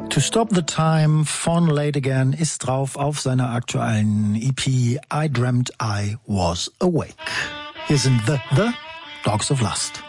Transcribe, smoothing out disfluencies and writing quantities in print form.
To Stop the Time von Late Again ist drauf auf seiner aktuellen EP I Dreamt I Was Awake. Hier sind The Dogs of Lust.